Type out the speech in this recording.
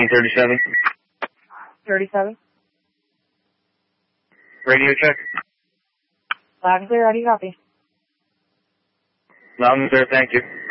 1937. 37. Radio check. Loud and clear, how do you copy? Loud and clear, thank you.